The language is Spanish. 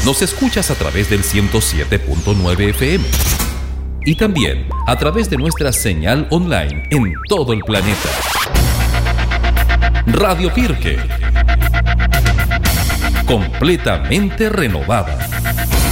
Nos escuchas a través del 107.9 FM y también a través de nuestra señal online en todo el planeta. Radio Pirque, completamente renovada.